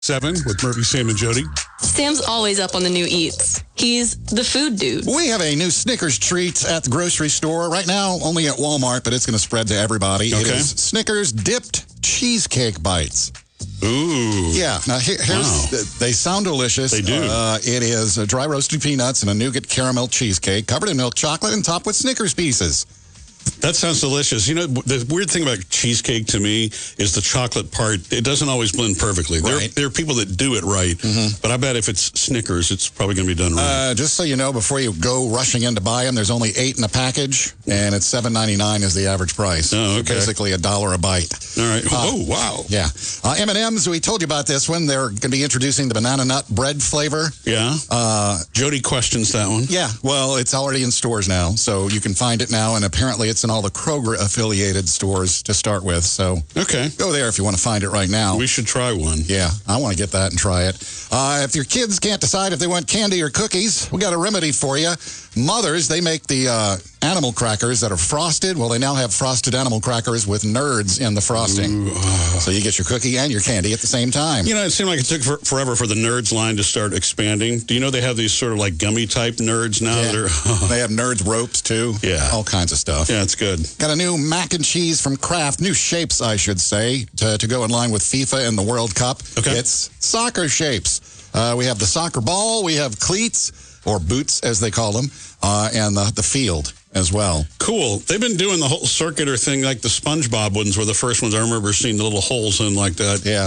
7 with Murphy, Sam, and Jody. Sam's always up on the new eats. He's the food dude. We have a new Snickers treat at the grocery store. Right now, only at Walmart, but it's going to spread to everybody. Okay. It is Snickers dipped cheesecake bites. Ooh. Yeah. Now, they sound delicious. They do. It is dry roasted peanuts and a nougat caramel cheesecake covered in milk chocolate and topped with Snickers pieces. That sounds delicious. You know, the weird thing about cheesecake to me is the chocolate part. It doesn't always blend perfectly. Right. There are people that do it right, but I bet if it's Snickers, it's probably going to be done right. Just so you know, before you go rushing in to buy them, there's only 8 in a package, and it's $7.99 is the average price. Oh, okay. Basically $1 a bite. All right. Oh, wow. Yeah. M&M's, we told you about this one. They're going to be introducing the banana nut bread flavor. Yeah. Jody questions that one. Yeah. Well, it's already in stores now, so you can find it now, and apparently it's in all the Kroger-affiliated stores to start with. So Okay. go there if you want to find it right now. We should try one. Yeah, I want to get that and try it. If your kids can't decide if they want candy or cookies, we got a remedy for you. Mothers, they make the animal crackers that are frosted. Well, they now have frosted animal crackers with nerds in the frosting. So you get your cookie and your candy at the same time. You know, it seemed like it took forever for the Nerds line to start expanding. Do you know they have these sort of like gummy type Nerds now? Yeah. That are, They have Nerds ropes, too. Yeah. All kinds of stuff. yeah, it's good. Got a new mac and cheese from Kraft, new shapes, I should say, to go in line with FIFA and the World Cup. Okay. It's soccer shapes. We have the soccer ball, we have cleats, or boots as they call them, and the field as well. Cool. They've been doing the whole circular thing, like the SpongeBob ones were the first ones I remember seeing the little holes in like that. Yeah.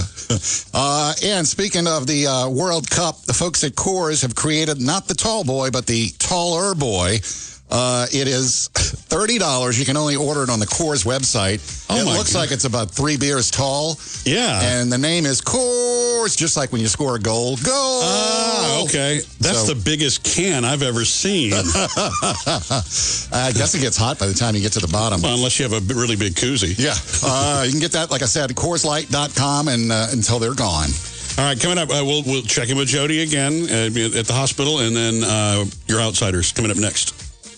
And speaking of the World Cup, the folks at Coors have created not the tall boy, but the taller boy. It is $30. You can only order it on the Coors website. Oh, it my looks God. like it's about 3 beers tall. Yeah. And the name is Coors, just like when you score a goal. Goal! Ah, okay. That's So- the biggest can I've ever seen. I guess it gets hot by the time you get to the bottom. Well, unless you have a really big koozie. Yeah. You can get that, like I said, at CoorsLight.com and until they're gone. All right, coming up, we'll check in with Jody again at the hospital, and then your Outsiders coming up next.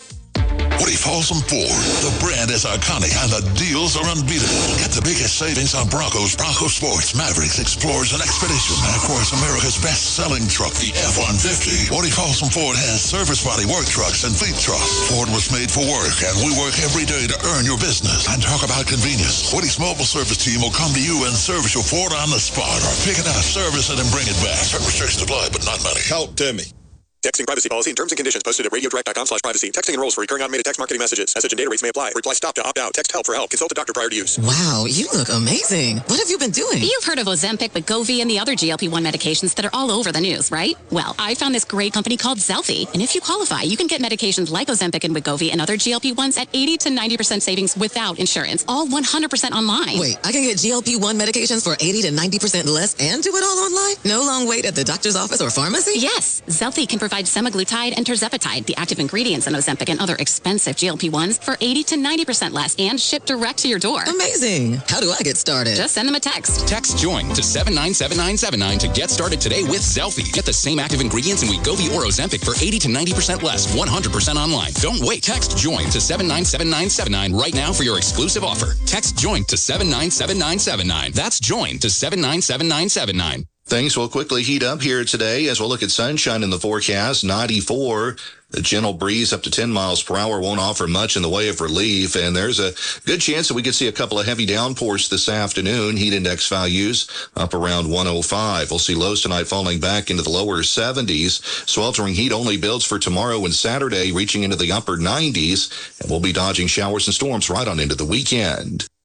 Woody Folsom Ford. The brand is iconic and the deals are unbeatable. Get the biggest savings on Broncos, Bronco Sports, Mavericks, Explorers, and Expedition. And of course, America's best-selling truck, the F-150. Woody Folsom Ford has service body work trucks and fleet trucks. Ford was made for work, and we work every day to earn your business. And talk about convenience. Woody's mobile service team will come to you and service your Ford on the spot, or pick it up, service it, and bring it back. Certain restrictions apply, but not many. Talk to me. Texting privacy policy and terms and conditions posted at radiodirect.com/privacy. Texting enrolls for recurring automated text marketing messages. Message and data rates may apply. Reply stop to opt out. Text help for help. Consult a doctor prior to use. Wow, you look amazing. What have you been doing? You've heard of Ozempic, Wegovy, and the other GLP-1 medications that are all over the news, right? Well, I found this great company called Zelfie. And if you qualify, you can get medications like Ozempic and Wegovy and other GLP-1s at 80 to 90% savings without insurance. All 100% online. Wait, I can get GLP-1 medications for 80 to 90% less and do it all online? No long wait at the doctor's office or pharmacy? Yes, Zelfie can provide semaglutide and tirzepatide, the active ingredients in Ozempic and other expensive GLP-1s, for 80 to 90% less and shipped direct to your door. Amazing. How do I get started? Just send them a text. Text JOIN to 797979 to get started today with Zelfie. Get the same active ingredients in Wegovy or Ozempic for 80 to 90% less, 100% online. Don't wait. Text JOIN to 797979 right now for your exclusive offer. Text JOIN to 797979. That's JOIN to 797979. Things will quickly heat up here today as we'll look at sunshine in the forecast. 94. The gentle breeze up to 10 miles per hour won't offer much in the way of relief, and there's a good chance that we could see a couple of heavy downpours this afternoon. Heat index values up around 105. We'll see lows tonight falling back into the lower 70s. Sweltering heat only builds for tomorrow and Saturday, reaching into the upper 90s, and we'll be dodging showers and storms right on into the weekend.